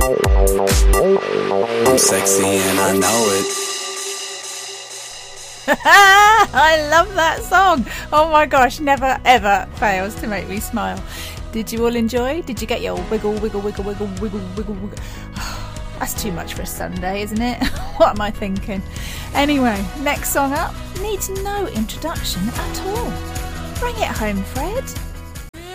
I'm sexy and I know it. I love that song. Oh my gosh, never ever fails to make me smile. Did you all enjoy? Did you get your wiggle, wiggle, wiggle, wiggle, wiggle, wiggle, wiggle? That's too much for a Sunday, isn't it? What am I thinking? Anyway, next song up needs no introduction at all. Bring it home, Fred.